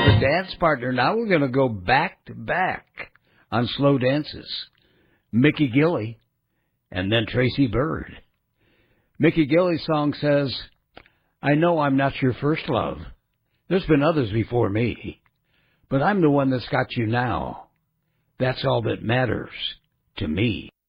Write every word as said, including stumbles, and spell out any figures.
favorite dance partner. Now we're going to go back to back on slow dances. Mickey Gilley and then Tracy Byrd. Mickey Gilley's song says, I know I'm not your first love. There's been others before me, but I'm the one that's got you now. That's all that matters to me.